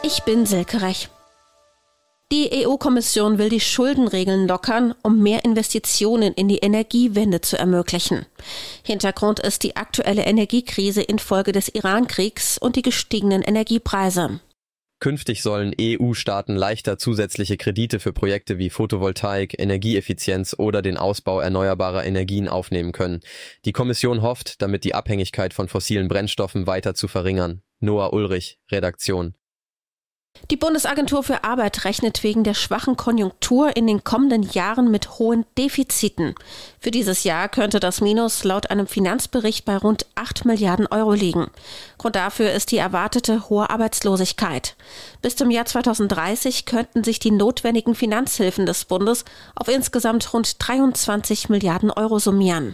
Ich bin Silke Rech. Die EU-Kommission will die Schuldenregeln lockern, um mehr Investitionen in die Energiewende zu ermöglichen. Hintergrund ist die aktuelle Energiekrise infolge des Iran-Kriegs und die gestiegenen Energiepreise. Künftig sollen EU-Staaten leichter zusätzliche Kredite für Projekte wie Photovoltaik, Energieeffizienz oder den Ausbau erneuerbarer Energien aufnehmen können. Die Kommission hofft, damit die Abhängigkeit von fossilen Brennstoffen weiter zu verringern. Noah Ulrich, Redaktion. Die Bundesagentur für Arbeit rechnet wegen der schwachen Konjunktur in den kommenden Jahren mit hohen Defiziten. Für dieses Jahr könnte das Minus laut einem Finanzbericht bei rund 8 Milliarden Euro liegen. Grund dafür ist die erwartete hohe Arbeitslosigkeit. Bis zum Jahr 2030 könnten sich die notwendigen Finanzhilfen des Bundes auf insgesamt rund 23 Milliarden Euro summieren.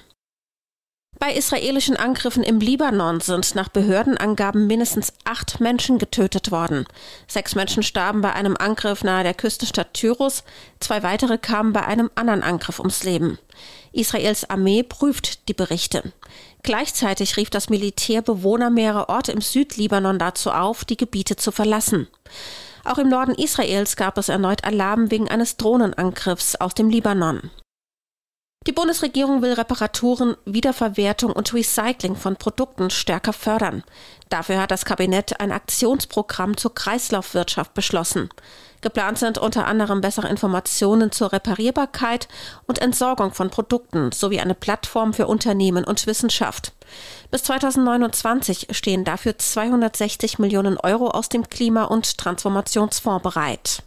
Bei israelischen Angriffen im Libanon sind nach Behördenangaben mindestens 8 Menschen getötet worden. 6 Menschen starben bei einem Angriff nahe der Küstenstadt Tyros, 2 weitere kamen bei einem anderen Angriff ums Leben. Israels Armee prüft die Berichte. Gleichzeitig rief das Militär Bewohner mehrerer Orte im Südlibanon dazu auf, die Gebiete zu verlassen. Auch im Norden Israels gab es erneut Alarm wegen eines Drohnenangriffs aus dem Libanon. Die Bundesregierung will Reparaturen, Wiederverwertung und Recycling von Produkten stärker fördern. Dafür hat das Kabinett ein Aktionsprogramm zur Kreislaufwirtschaft beschlossen. Geplant sind unter anderem bessere Informationen zur Reparierbarkeit und Entsorgung von Produkten sowie eine Plattform für Unternehmen und Wissenschaft. Bis 2029 stehen dafür 260 Millionen Euro aus dem Klima- und Transformationsfonds bereit.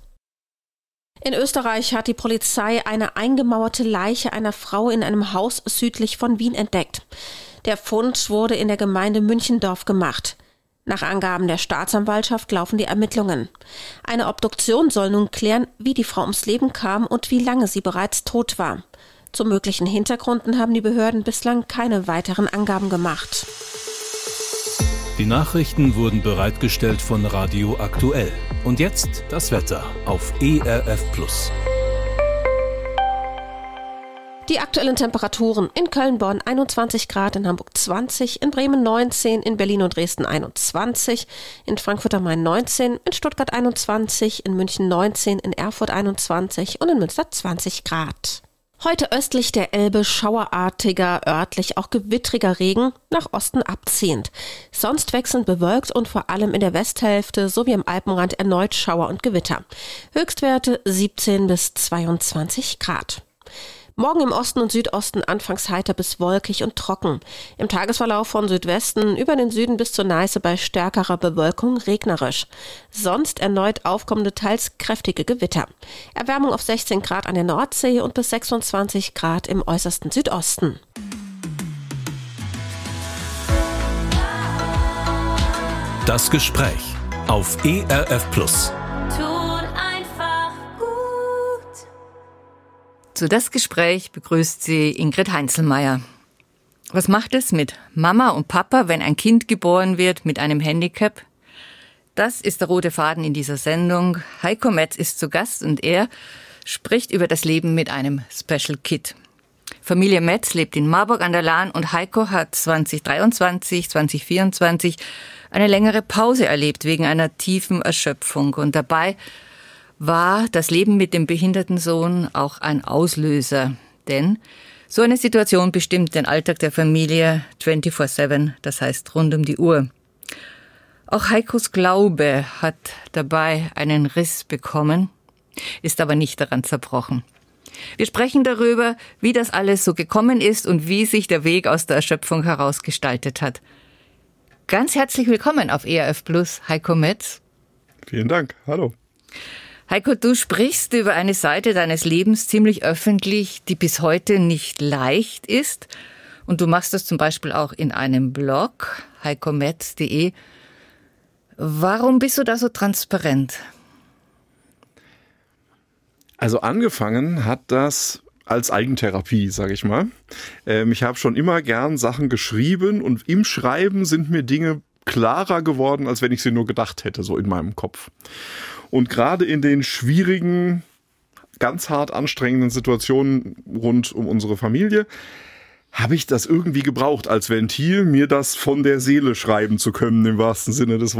In Österreich hat die Polizei eine eingemauerte Leiche einer Frau in einem Haus südlich von Wien entdeckt. Der Fund wurde in der Gemeinde Münchendorf gemacht. Nach Angaben der Staatsanwaltschaft laufen die Ermittlungen. Eine Obduktion soll nun klären, wie die Frau ums Leben kam und wie lange sie bereits tot war. Zu möglichen Hintergründen haben die Behörden bislang keine weiteren Angaben gemacht. Die Nachrichten wurden bereitgestellt von Radio Aktuell. Und jetzt das Wetter auf ERF+. Die aktuellen Temperaturen: in Köln-Bonn 21 Grad, in Hamburg 20, in Bremen 19, in Berlin und Dresden 21, in Frankfurt am Main 19, in Stuttgart 21, in München 19, in Erfurt 21 und in Münster 20 Grad. Heute östlich der Elbe schauerartiger, örtlich auch gewittriger Regen, nach Osten abziehend. Sonst wechselnd bewölkt und vor allem in der Westhälfte sowie am Alpenrand erneut Schauer und Gewitter. Höchstwerte 17 bis 22 Grad. Morgen im Osten und Südosten anfangs heiter bis wolkig und trocken. Im Tagesverlauf von Südwesten über den Süden bis zur Neiße bei stärkerer Bewölkung regnerisch. Sonst erneut aufkommende, teils kräftige Gewitter. Erwärmung auf 16 Grad an der Nordsee und bis 26 Grad im äußersten Südosten. Das Gespräch auf ERF+. Zu das Gespräch begrüßt sie Ingrid Heinzelmeier. Was macht es mit Mama und Papa, wenn ein Kind geboren wird mit einem Handicap? Das ist der rote Faden in dieser Sendung. Heiko Metz ist zu Gast und er spricht über das Leben mit einem Special Kid. Familie Metz lebt in Marburg an der Lahn und Heiko hat 2023 eine längere Pause erlebt wegen einer tiefen Erschöpfung. Und dabei war das Leben mit dem behinderten Sohn auch ein Auslöser. Denn so eine Situation bestimmt den Alltag der Familie 24/7, das heißt rund um die Uhr. Auch Heikos Glaube hat dabei einen Riss bekommen, ist aber nicht daran zerbrochen. Wir sprechen darüber, wie das alles so gekommen ist und wie sich der Weg aus der Erschöpfung herausgestaltet hat. Ganz herzlich willkommen auf ERF+, Heiko Metz. Vielen Dank, hallo. Heiko, du sprichst über eine Seite deines Lebens ziemlich öffentlich, die bis heute nicht leicht ist. Und du machst das zum Beispiel auch in einem Blog, heikometz.de. Warum bist du da so transparent? Also angefangen hat das als Eigentherapie, sage ich mal. Ich habe schon immer gern Sachen geschrieben und im Schreiben sind mir Dinge klarer geworden, als wenn ich sie nur gedacht hätte, so in meinem Kopf. Und gerade in den schwierigen, ganz hart anstrengenden Situationen rund um unsere Familie habe ich das irgendwie gebraucht als Ventil, mir das von der Seele schreiben zu können, im wahrsten Sinne des